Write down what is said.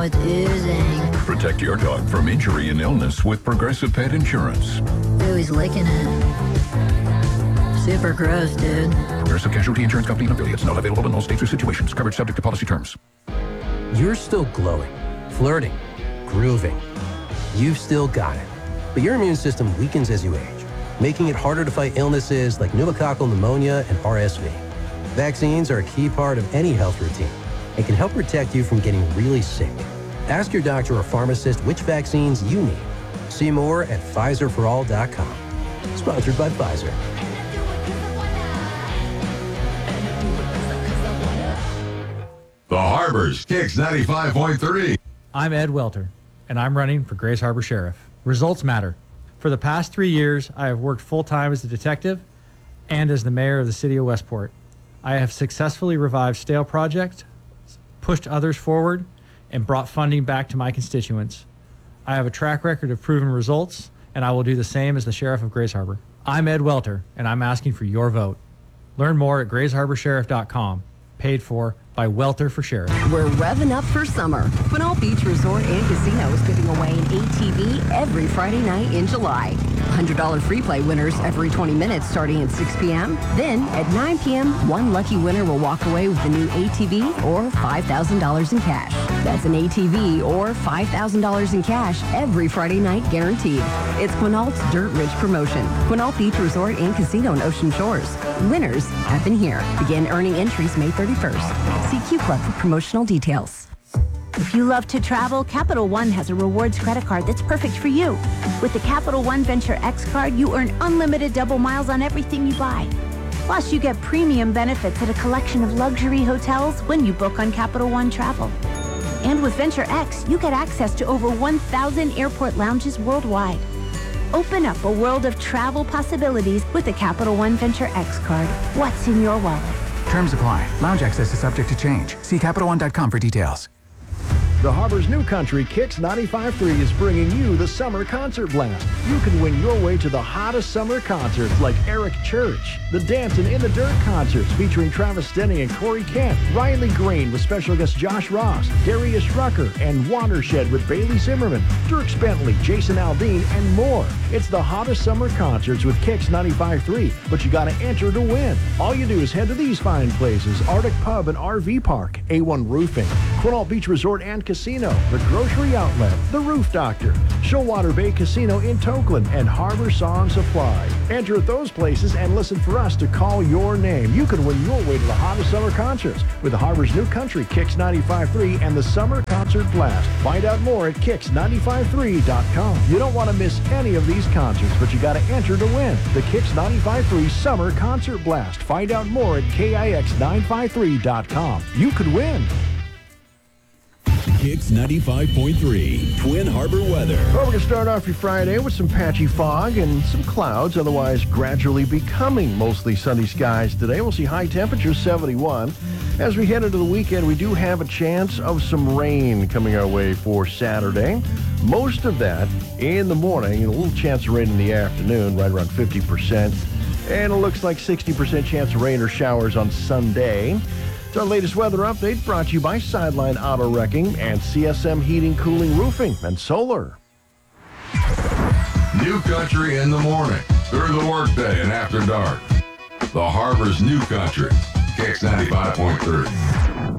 it's oozing. Protect your dog from injury and illness with Progressive Pet Insurance. Ooh, he's licking it. Super gross, dude. Progressive Casualty Insurance Company and affiliates. Not available in all states or situations. Coverage subject to policy terms. You're still glowing, flirting, grooving. You've still got it. But your immune system weakens as you age, making it harder to fight illnesses like pneumococcal pneumonia and RSV. Vaccines are a key part of any health routine and can help protect you from getting really sick. Ask your doctor or pharmacist which vaccines you need. See more at PfizerForAll.com. Sponsored by Pfizer. The Harbor's Kicks 95.3. I'm Ed Welter, and I'm running for Grays Harbor Sheriff. Results matter. For the past 3 years, I have worked full-time as a detective and as the mayor of the city of Westport. I have successfully revived stale projects, pushed others forward, and brought funding back to my constituents. I have a track record of proven results, and I will do the same as the Sheriff of Grays Harbor. I'm Ed Welter, and I'm asking for your vote. Learn more at GraysHarborSheriff.com. Paid for by Welter for Sheriff. We're revving up for summer. Quinault Beach Resort and Casino is giving away an ATV every Friday night in July. $100 free play winners every 20 minutes starting at 6 p.m. Then at 9 p.m., one lucky winner will walk away with a new ATV or $5,000 in cash. That's an ATV or $5,000 in cash every Friday night guaranteed. It's Quinault's Dirt Rich promotion. Quinault Beach Resort and Casino in Ocean Shores. Winners happen here. Begin earning entries May 31st. See Q Club for promotional details. If you love to travel, Capital One has a rewards credit card that's perfect for you. With the Capital One Venture X card, you earn unlimited double miles on everything you buy. Plus, you get premium benefits at a collection of luxury hotels when you book on Capital One Travel. And with Venture X, you get access to over 1,000 airport lounges worldwide. Open up a world of travel possibilities with the Capital One Venture X card. What's in your wallet? Terms apply. Lounge access is subject to change. See CapitalOne.com for details. The Harbor's New Country Kicks 95.3 is bringing you the Summer Concert Blast. You can win your way to the hottest summer concerts like Eric Church, the Dancing in the Dirt concerts featuring Travis Denny and Corey Kent, Riley Green with special guest Josh Ross, Darius Rucker, and Watershed with Bailey Zimmerman, Dierks Bentley, Jason Aldean, and more. It's the hottest summer concerts with Kicks 95.3, but you gotta enter to win. All you do is head to these fine places: Arctic Pub and RV Park, A1 Roofing, Quinault Beach Resort and Casino, The Grocery Outlet, The Roof Doctor, Shoalwater Bay Casino in Tokeland, and Harbor Song Supply. Enter at those places and listen for us to call your name. You can win your way to the hottest summer concerts with the Harbor's New Country Kicks 95.3 and the Summer Concert Blast. Find out more at Kicks953.com. You don't want to miss any of these concerts, but you got to enter to win the Kicks 95.3 Summer Concert Blast. Find out more at KIX953.com. You could win. Kicks 95.3, Twin Harbor weather. Well, we're going to start off your Friday with some patchy fog and some clouds, otherwise gradually becoming mostly sunny skies today. We'll see high temperatures 71. As we head into the weekend, we do have a chance of some rain coming our way for Saturday. Most of that in the morning, and a little chance of rain in the afternoon, right around 50%. And it looks like 60% chance of rain or showers on Sunday. It's our latest weather update brought to you by Sideline Auto Wrecking and CSM Heating, Cooling, Roofing, and Solar. New Country in the morning, through the workday and after dark. The Harbor's New Country, Kicks 95.3.